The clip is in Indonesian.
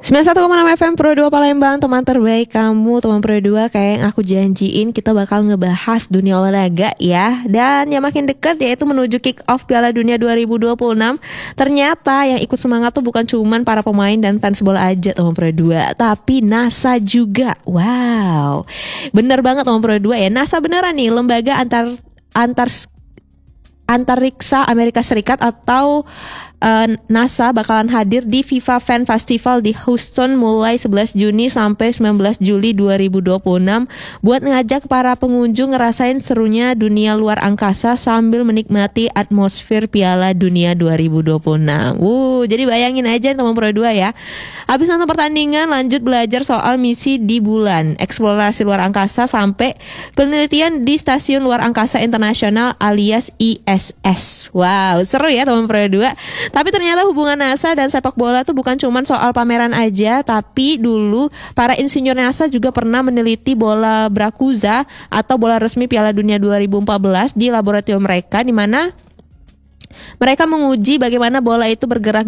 91,6 FM Pro 2 Palembang, teman terbaik kamu, teman Pro 2. Kayak yang aku janjiin, kita bakal ngebahas dunia olahraga ya. Dan yang makin dekat yaitu menuju kick off Piala Dunia 2026. Ternyata yang ikut semangat tuh bukan cuman para pemain dan fans bola aja, teman Pro 2, tapi NASA juga. Wow, bener banget teman Pro 2 ya. NASA beneran nih, lembaga antariksa Amerika Serikat atau NASA bakalan hadir di FIFA Fan Festival di Houston mulai 11 Juni sampai 19 Juli 2026 buat ngajak para pengunjung ngerasain serunya dunia luar angkasa sambil menikmati atmosfer Piala Dunia 2026. Jadi bayangin aja teman Pro 2 ya. Habis nonton pertandingan lanjut belajar soal misi di bulan, eksplorasi luar angkasa sampai penelitian di Stasiun Luar Angkasa Internasional alias ISS. Wow, seru ya teman Pro 2. Tapi ternyata hubungan NASA dan sepak bola tuh bukan cuma soal pameran aja, tapi dulu para insinyur NASA juga pernah meneliti bola Bracuza atau bola resmi Piala Dunia 2014 di laboratorium mereka, di mana mereka menguji bagaimana bola itu bergerak